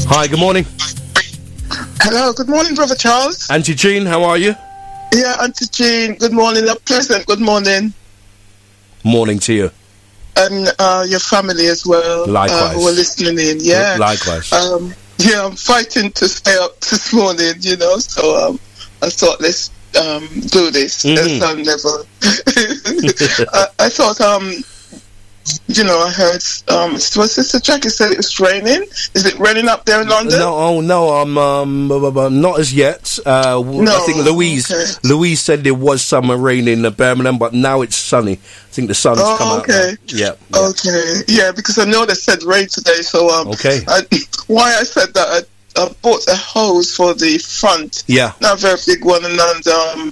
Hi, good morning. Hello, good morning, Brother Charles. Auntie Jean, how are you? Yeah, Auntie Jean, good morning. A pleasant good morning. Morning to you. And your family as well. Likewise. Who are listening in, yeah. Likewise. Yeah, I'm fighting to stay up this morning, so I thought let's do this. Mm-hmm. I thought, I heard, Sister Jackie said it was raining. Is it raining up there in London? No, not as yet. I think Louise said there was some rain in Birmingham, but now it's sunny. I think the sun's come out. Okay. Yeah. Okay. Yeah, because I know they said rain today, so okay. Why I said that, I bought a hose for the front. Yeah. Not a very big one, and